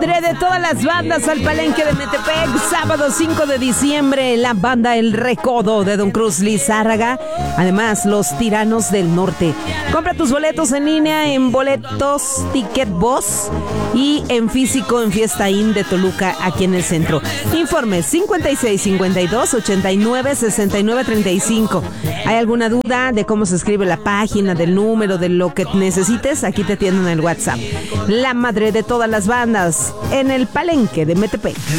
madre de todas las bandas al Palenque de Metepec, sábado 5 de diciembre, la banda El Recodo de Don Cruz Lizárraga, además Los Tiranos del Norte. Compra tus boletos en línea en Boletos Ticket Boss y en físico en Fiesta Inn de Toluca, aquí en el centro. Informes 5652 89 69 35. ¿Hay alguna duda de cómo se escribe la página, del número, de lo que necesites? Aquí te atienden en el WhatsApp. La madre de todas las bandas en el Palenque de Metepec.